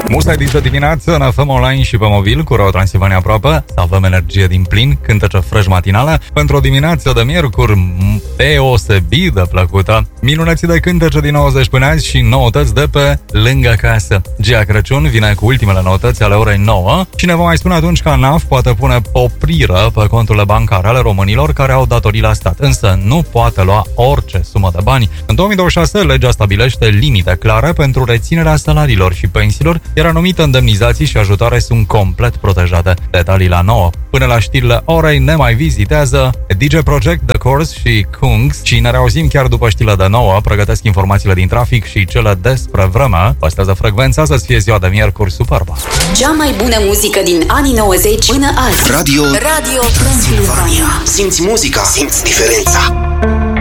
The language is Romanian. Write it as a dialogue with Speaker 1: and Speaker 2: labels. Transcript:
Speaker 1: Musai DJ dimineață în FM Online și pe mobil cu Radio Transilvania Aproape. Să avem energie din plin, cântece fresh matinale pentru o dimineață de miercuri deosebit de plăcută. Minunății de cântece din 90 până azi și noutăți de pe lângă casă. Gia Crăciun vine cu ultimele noutăți ale orei 9. Cine vă mai spune atunci că ANAF poate pune poprire pe conturile bancare ale românilor care au datorii la stat, însă nu poate lua orice sumă de bani. În 2026, legea stabilește limite clare pentru reținerea salariilor și pensiilor, iar anumite indemnizații și ajutoare sunt complet protejate. Detalii la 9. Până la știrile orei ne mai vizitează DJ Project, The Course și Kungs și ne reauzim chiar după știrile de 9. Pregătesc informațiile din trafic și cele despre vreme. Păstrează frecvența să fie ziua de miercuri superbă.
Speaker 2: Cea mai bună muzică din anii 90 până azi.
Speaker 3: Radio
Speaker 2: Transilvania.
Speaker 3: Simți muzica, simți diferența.